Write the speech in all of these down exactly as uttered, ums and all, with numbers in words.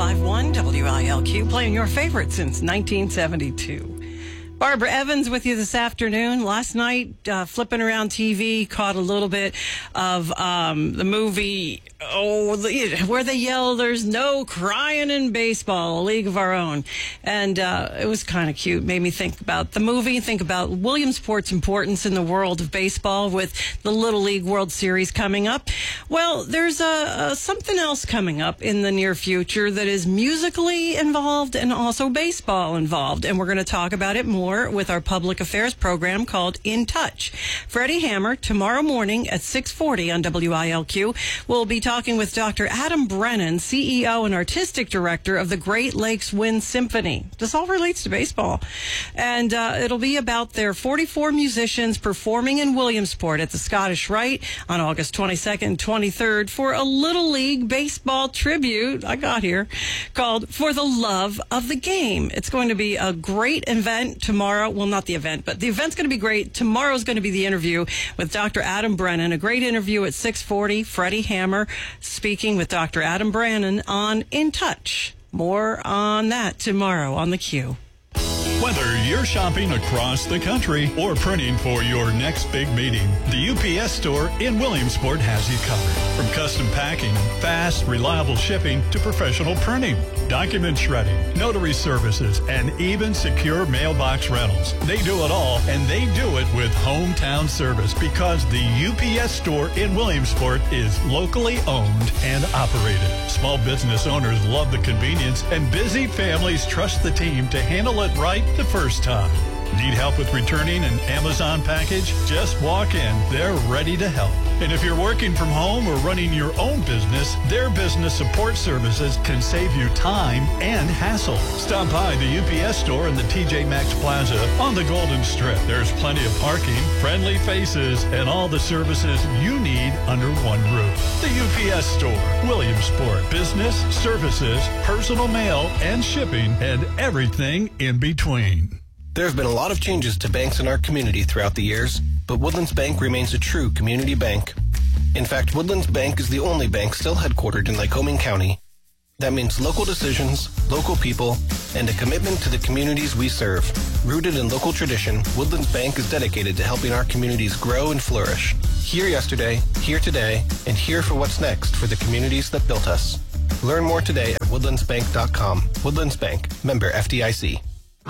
five one W I L Q, playing your favorite since nineteen seventy-two. Barbara Evans with you this afternoon. Last night, uh, flipping around T V, caught a little bit of um, the movie, oh, the, where they yell, "There's no crying in baseball, A League of Our Own." And uh, it was kind of cute. Made me think about the movie, think about Williamsport's importance in the world of baseball with the Little League World Series coming up. Well, there's a, a something else coming up in the near future that is musically involved and also baseball involved. And we're going to talk about it more with our public affairs program called In Touch. Freddie Hammer, tomorrow morning at six forty on W I L Q, will be talking with Doctor Adam Brennan, C E O and Artistic Director of the Great Lakes Wind Symphony. This all relates to baseball. And uh, it'll be about their forty-four musicians performing in Williamsport at the Scottish Rite on August twenty-second and twenty-third for a Little League baseball tribute, I got here, called For the Love of the Game. It's going to be a great event tomorrow. Tomorrow, well, not the event, but the event's going to be great. Tomorrow's going to be the interview with Doctor Adam Brennan. A great interview at six forty. Freddie Hammer speaking with Doctor Adam Brennan on In Touch. More on that tomorrow on the Q. Whether you're shopping across the country or printing for your next big meeting, the U P S store in Williamsport has you covered. From custom packing, fast, reliable shipping to professional printing, document shredding, notary services, and even secure mailbox rentals. They do it all, and they do it with hometown service because the U P S store in Williamsport is locally owned and operated. Small business owners love the convenience, and busy families trust the team to handle it right the first time. Need help with returning an Amazon package? Just walk in. They're ready to help. And if you're working from home or running your own business, their business support services can save you time and hassle. Stop by the U P S store in the T J Maxx Plaza on the Golden Strip. There's plenty of parking, friendly faces, and all the services you need under one roof. The U P S store, Williamsport. Business, services, personal mail, and shipping, and everything in between. There have been a lot of changes to banks in our community throughout the years, but Woodlands Bank remains a true community bank. In fact, Woodlands Bank is the only bank still headquartered in Lycoming County. That means local decisions, local people, and a commitment to the communities we serve. Rooted in local tradition, Woodlands Bank is dedicated to helping our communities grow and flourish. Here yesterday, here today, and here for what's next for the communities that built us. Learn more today at woodlands bank dot com. Woodlands Bank, member F D I C.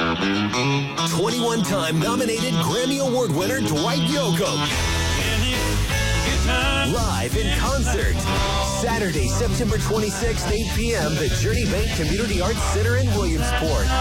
twenty-one time nominated Grammy Award winner Dwight Yoakam. Live in concert. Saturday, September twenty-sixth, eight p.m. the Journey Bank Community Arts Center in Williamsport.